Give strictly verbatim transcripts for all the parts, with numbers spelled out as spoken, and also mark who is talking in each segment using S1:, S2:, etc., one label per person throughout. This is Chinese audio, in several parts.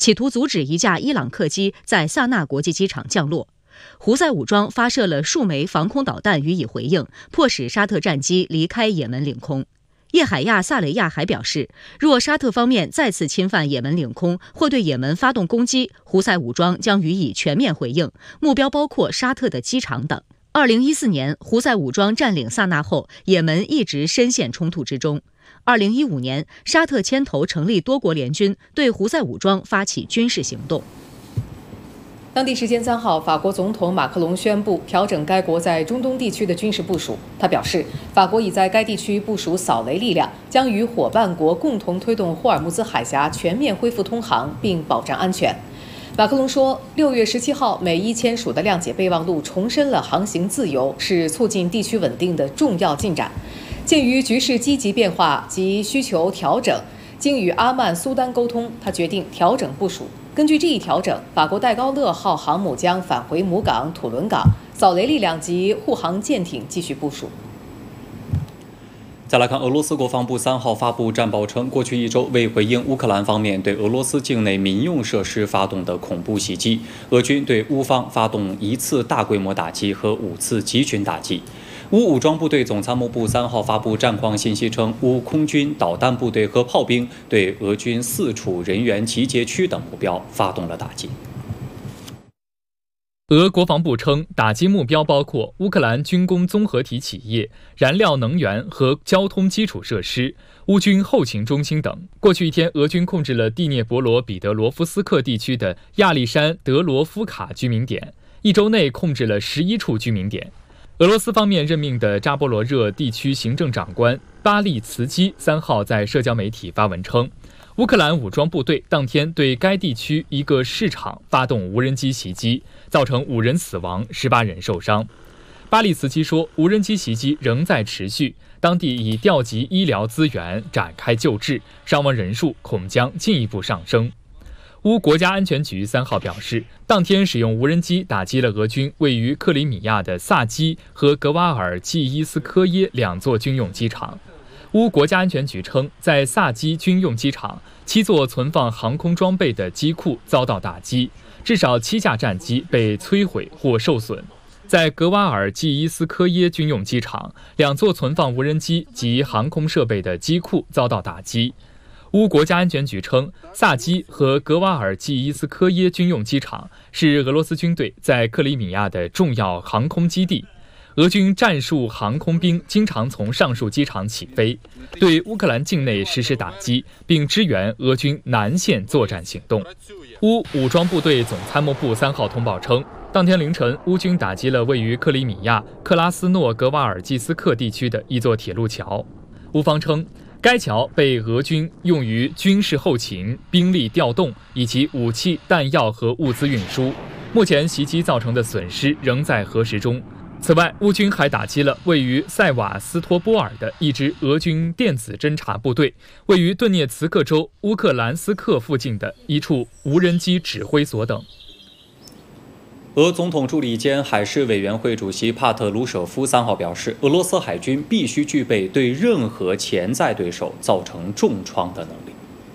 S1: 企图阻止一架伊朗客机在萨那国际机场降落。胡塞武装发射了数枚防空导弹予以回应，迫使沙特战机离开也门领空。叶海亚·萨雷亚还表示，若沙特方面再次侵犯也门领空或对也门发动攻击，胡塞武装将予以全面回应，目标包括沙特的机场等。二零一四年，胡塞武装占领萨那后，也门一直深陷冲突之中。二零一五年，沙特牵头成立多国联军，对胡塞武装发起军事行动。
S2: 当地时间三号，法国总统马克龙宣布调整该国在中东地区的军事部署。他表示，法国已在该地区部署扫雷力量，将与伙伴国共同推动霍尔木兹海峡全面恢复通航，并保障安全。马克龙说，六月十七号，美伊签署的谅解备忘录重申了航行自由是促进地区稳定的重要进展。鉴于局势积极变化及需求调整，经与阿曼、苏丹沟通，他决定调整部署。根据这一调整，法国戴高乐号航母将返回母港土伦港，扫雷力量及护航舰艇继续部署。
S3: 再来看，俄罗斯国防部三号发布战报称，过去一周为回应乌克兰方面对俄罗斯境内民用设施发动的恐怖袭击，俄军对乌方发动一次大规模打击和五次集群打击。乌武装部队总参谋部三号发布战况信息称，乌空军、导弹部队和炮兵对俄军四处人员集结区等目标发动了打击。
S4: 俄国防部称，打击目标包括乌克兰军工综合体企业、燃料能源和交通基础设施、乌军后勤中心等。过去一天，俄军控制了第聂伯罗彼得罗夫斯克地区的亚历山德罗夫卡居民点，一周内控制了十一处居民点。俄罗斯方面任命的扎波罗热地区行政长官巴利茨基三号在社交媒体发文称，乌克兰武装部队当天对该地区一个市场发动无人机袭击，造成五人死亡，十八人受伤。巴利茨基说，无人机袭击仍在持续，当地已调集医疗资源展开救治，伤亡人数恐将进一步上升。乌国家安全局三号表示，当天使用无人机打击了俄军位于克里米亚的萨基和格瓦尔季伊斯科耶两座军用机场。乌国家安全局称，在萨基军用机场，七座存放航空装备的机库遭到打击，至少七架战机被摧毁或受损。在格瓦尔季伊斯科耶军用机场，两座存放无人机及航空设备的机库遭到打击。乌国家安全局称，萨基和格瓦尔季伊斯科耶军用机场是俄罗斯军队在克里米亚的重要航空基地。俄军战术航空兵经常从上述机场起飞，对乌克兰境内实施打击，并支援俄军南线作战行动。乌武装部队总参谋部三号通报称，当天凌晨，乌军打击了位于克里米亚克拉斯诺格瓦尔季斯克地区的一座铁路桥。乌方称，该桥被俄军用于军事后勤、兵力调动以及武器、弹药和物资运输。目前袭击造成的损失仍在核实中。此外，乌军还打击了位于塞瓦斯托波尔的一支俄军电子侦察部队，位于顿涅茨克州乌克兰斯克附近的一处无人机指挥所等。
S3: 俄总统助理兼海事委员会主席帕特鲁舍夫三号表示，俄罗斯海军必须具备对任何潜在对手造成重创的能力。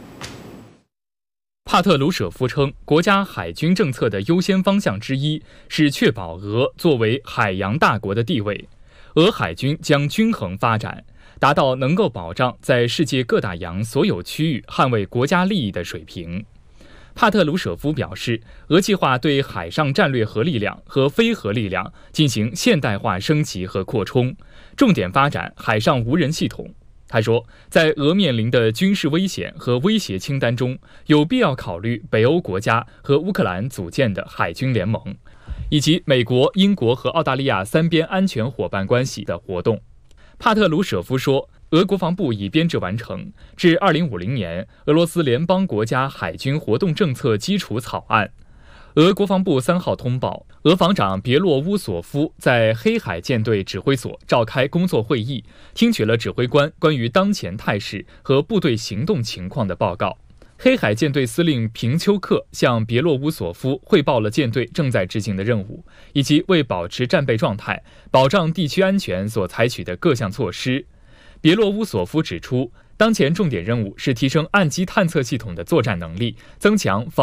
S4: 帕特鲁舍夫称，国家海军政策的优先方向之一是确保俄作为海洋大国的地位。俄海军将均衡发展，达到能够保障在世界各大洋所有区域捍卫国家利益的水平。帕特鲁舍夫表示，俄计划对海上战略核力量和非核力量进行现代化升级和扩充，重点发展海上无人系统。他说，在俄面临的军事危险和威胁清单中，有必要考虑北欧国家和乌克兰组建的海军联盟，以及美国、英国和澳大利亚三边安全伙伴关系的活动。帕特鲁舍夫说，俄国防部已编制完成至二零五零年俄罗斯联邦国家海军活动政策基础草案。俄国防部三号通报，俄防长别洛乌索夫在黑海舰队指挥所召开工作会议，听取了指挥官关于当前态势和部队行动情况的报告。黑海舰队司令平丘克向别洛乌索夫汇报了舰队正在执行的任务，以及为保持战备状态、保障地区安全所采取的各项措施。别洛乌索夫指出，当前重点任务是提升岸基探测系统的作战能力，增强防